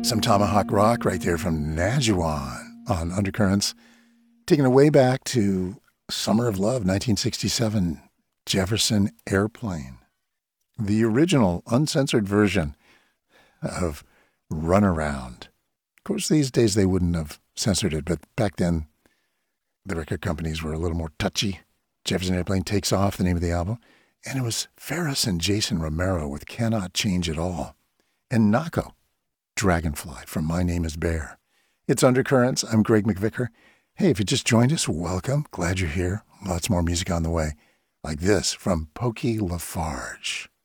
Some Tomahawk Rock right there from Najuan on Undercurrents. Taking it way back to Summer of Love, 1967, Jefferson Airplane. The original uncensored version of Runaround. Of course, these days they wouldn't have censored it, but back then the record companies were a little more touchy. Jefferson Airplane Takes Off, the name of the album. And it was Ferris and Jason Romero with Cannot Change It All. And Nako, Dragonfly from My Name is Bear. It's Undercurrents. I'm Greg McVicker. Hey, if you just joined us, welcome. Glad you're here. Lots more music on the way. Like this from Pokey Lafarge.